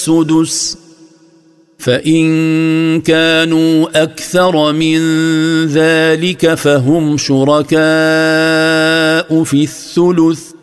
السدس فإن كانوا أكثر من ذلك فهم شركاء في الثلث